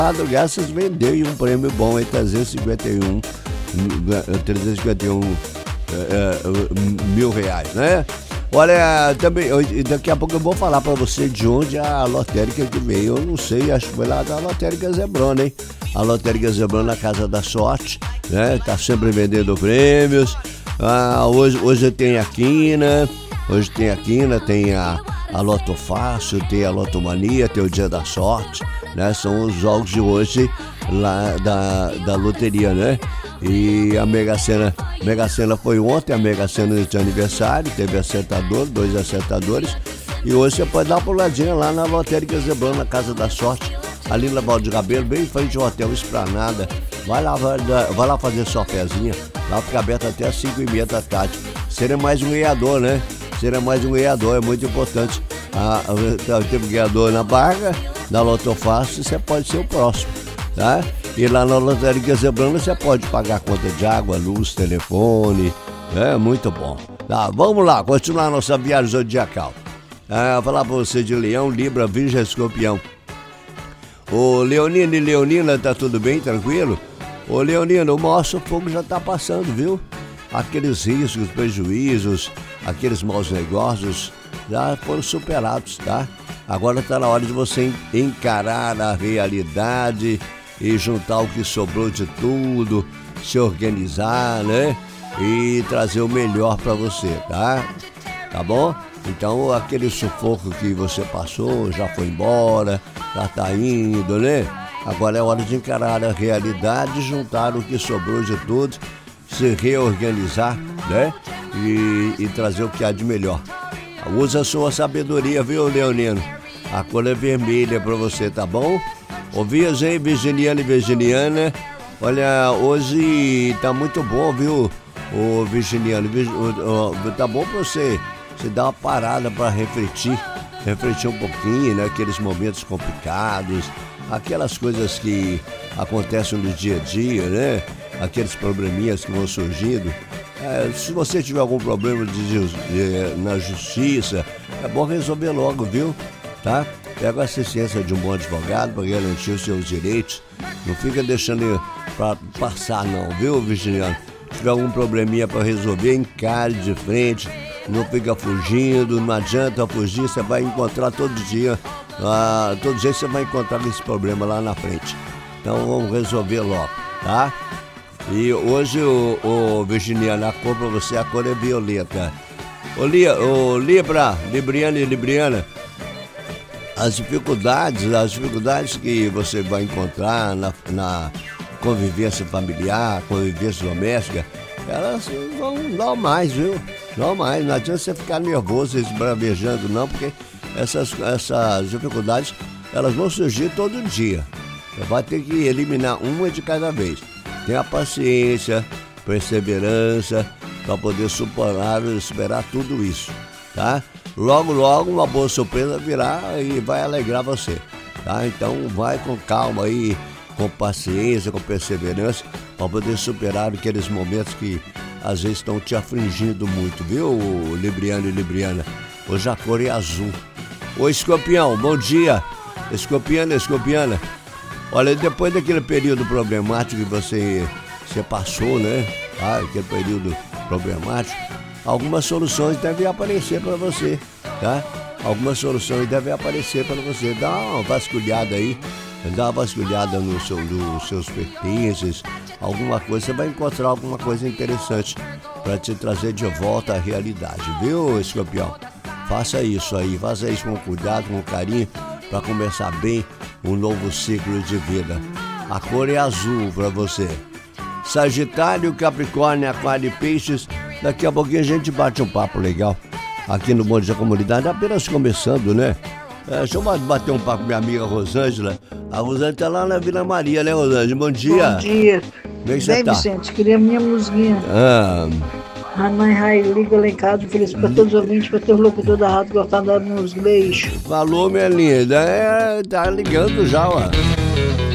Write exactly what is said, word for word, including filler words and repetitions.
Graças vendeu e um prêmio bom em trezentos e cinquenta e um é, é, mil reais, né? Olha, também, daqui a pouco eu vou falar pra você de onde a lotérica que veio. Eu não sei, acho que foi lá da Lotérica Zebrona, hein? A Lotérica Zebrona na Casa da Sorte, né? Tá sempre vendendo prêmios. Ah, hoje, hoje tem a Quina, hoje tem a Quina, tem a, a Loto Fácil, tem a Lotomania, tem o Dia da Sorte, né? São os jogos de hoje lá da, da loteria, né? E a Mega Sena, Mega Sena foi ontem, a Mega Sena de aniversário, teve acertador, dois acertadores. E hoje você pode dar uma puladinha lá na Lotérica Zebrona, na Casa da Sorte, ali na Valde Rabelo, bem em frente ao Hotel Esplanada. Vai lá, vai, vai lá fazer sua fezinha, lá fica aberto até as cinco e meia da tarde. Seria mais um ganhador, né? Seria mais um ganhador, é muito importante. Ah, teve um ganhador na Barra, da Loto Fácil, você pode ser o próximo, tá? E lá na Lotérica Zebrona você pode pagar conta de água, luz, telefone, é muito bom. Tá, vamos lá, continuar nossa viagem zodiacal. Ah, vou falar pra você de Leão, Libra, Virgem, Escorpião. Ô Leonino e Leonina, tá tudo bem, tranquilo? Ô Leonino, o maior sufoco já tá passando, viu? Aqueles riscos, prejuízos, aqueles maus negócios já foram superados, tá? Agora tá na hora de você encarar a realidade e juntar o que sobrou de tudo, se organizar, né? E trazer o melhor pra você, tá? Tá bom? Então aquele sufoco que você passou já foi embora, já tá indo, né? Agora é hora de encarar a realidade, juntar o que sobrou de tudo, se reorganizar, né? E, e trazer o que há de melhor. Usa a sua sabedoria, viu, Leonino? A cor é vermelha pra você, tá bom? Ô Virgem, Virginiana e Virginiana, olha, hoje tá muito bom, viu, ô Virginiano? Tá bom pra você, você dar uma parada pra refletir, refletir um pouquinho, né? Aqueles momentos complicados, aquelas coisas que acontecem no dia a dia, né? Aqueles probleminhas que vão surgindo. É, se você tiver algum problema de, de, na justiça, é bom resolver logo, viu? Tá? Pega a assistência de um bom advogado para garantir os seus direitos. Não fica deixando ele pra passar não, viu, Virginiano? Se tiver algum probleminha para resolver, encare de frente. Não fica fugindo, não adianta fugir, você vai encontrar todo dia. Ah, todo dia você vai encontrar esse problema lá na frente. Então vamos resolver logo, tá? E hoje o, o Virginiano, a cor para você, a cor é violeta. Ô, Lia, ô Libra, Libriana e Libriana, as dificuldades, as dificuldades que você vai encontrar na, na convivência familiar, convivência doméstica, elas vão dar mais, viu? Não mais, não adianta você ficar nervoso, esbravejando não, porque essas, essas dificuldades, elas vão surgir todo dia. Você vai ter que eliminar uma de cada vez. Tenha paciência, perseverança, para poder superar, superar tudo isso, tá? Logo, logo, uma boa surpresa virá e vai alegrar você, tá? Então, vai com calma aí, com paciência, com perseverança, para poder superar aqueles momentos que às vezes estão te afligindo muito, viu, Libriano e Libriana? Hoje a cor é azul. Ô, Escorpião, bom dia. Escorpiana, Escorpiana. Olha, depois daquele período problemático que você, você passou, né? Ah, aquele período problemático, algumas soluções devem aparecer para você, tá? Algumas soluções devem aparecer para você. Dá uma vasculhada aí, dá uma vasculhada no seu, nos seus pertences, alguma coisa, você vai encontrar alguma coisa interessante para te trazer de volta à realidade, viu, Escorpião? Faça isso aí, faça isso com cuidado, com carinho, para começar bem um novo ciclo de vida. A cor é azul para você. Sagitário, Capricórnio, Aquário e Peixes. Daqui a pouquinho a gente bate um papo legal aqui no Bom Dia Comunidade, apenas começando, né? É, deixa eu bater um papo com minha amiga Rosângela. A Rosângela tá lá na Vila Maria, né, Rosângela? Bom dia. Bom dia. Como é que você Bem, tá? Vicente, queria minha musiquinha. Ah, A mãe Raio, liga lá em casa, feliz para todos os ouvintes, para ter o locutor da rádio gostando da música. Beijo. falou, minha linda. É, tá ligando já, ó.